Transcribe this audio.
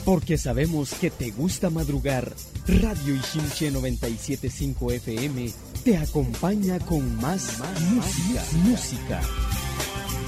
Porque sabemos que te gusta madrugar, Radio Ichinche 97.5 FM te acompaña con más música.